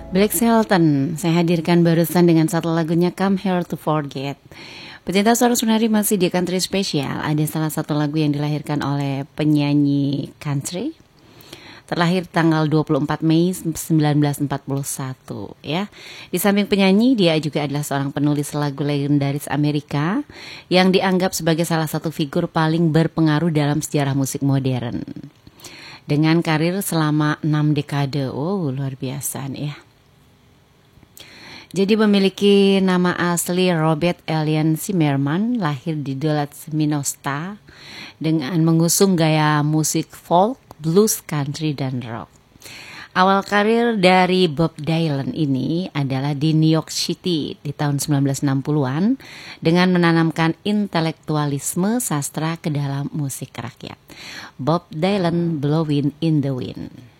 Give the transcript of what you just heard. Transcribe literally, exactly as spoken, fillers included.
Black Shelton saya hadirkan barusan dengan satu lagunya Come Here to Forget. Pecinta suara Sunari masih di country spesial. Ada salah satu lagu yang dilahirkan oleh penyanyi country, terlahir tanggal dua puluh empat Mei seribu sembilan ratus empat puluh satu ya. Di samping penyanyi, dia juga adalah seorang penulis lagu legendaris Amerika yang dianggap sebagai salah satu figur paling berpengaruh dalam sejarah musik modern. Dengan karir selama enam dekade. Oh, luar biasa nih ya. Jadi memiliki nama asli Robert Elian Zimmerman, lahir di Duluth, Minnesota, dengan mengusung gaya musik folk, blues, country, dan rock. Awal karir dari Bob Dylan ini adalah di New York City di tahun sembilan belas enam puluhan dengan menanamkan intelektualisme sastra ke dalam musik rakyat. Bob Dylan, Blowin' in the Wind.